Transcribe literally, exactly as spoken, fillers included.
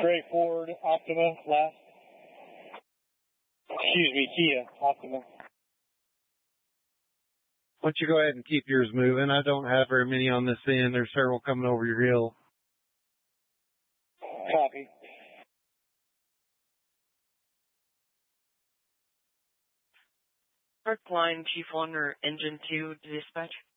Gray Ford, Optima, last. Excuse me, Kia, Optima. Why don't you go ahead and keep yours moving? I don't have very many on this end. There's several coming over your hill. Copy. Park line, Chief one or Engine two to dispatch.